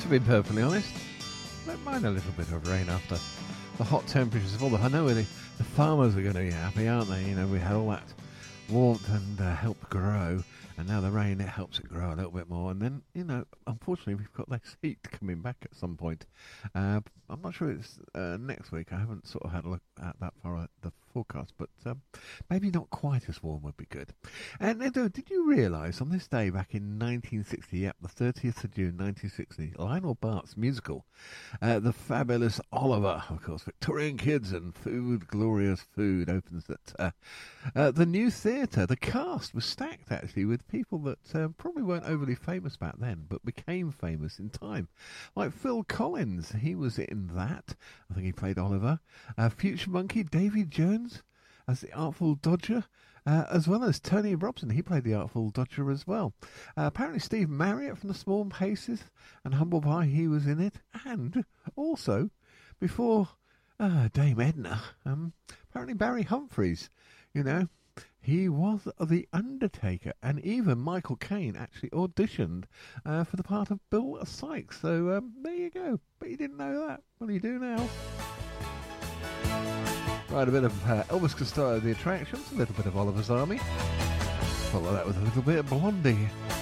to be perfectly honest, I don't mind a little bit of rain after the hot temperatures of all the... I know the farmers are going to be happy, aren't they? You know, we had all that warmth and help grow, and now the rain, it helps it grow a little bit more. And then, you know, unfortunately, we've got less heat coming back at some point. I'm not sure it's next week. I haven't sort of had a look at that far at the forecast, but maybe not quite as warm would be good. And did you realise on this day back in 1960, yep, the 30th of June 1960, Lionel Bart's musical, The Fabulous Oliver, of course, Victorian Kids and Food, Glorious Food, opens at the New Theatre. The cast was stacked, actually, with people that probably weren't overly famous back then, but became famous in time. Like Phil Collins, he was in that. I think he played Oliver. Future Monkey, Davy Jones as the Artful Dodger, as well as Tony Robson. He played the Artful Dodger as well. Apparently Steve Marriott from the Small Paces and Humble Pie, he was in it. And also, before Dame Edna, apparently Barry Humphries, you know, he was the Undertaker, and even Michael Caine actually auditioned for the part of Bill Sikes. So there you go. But you didn't know that. Well, you do now. Right, a bit of Elvis Costello, The Attractions, a little bit of Oliver's Army. Follow that with a little bit of Blondie.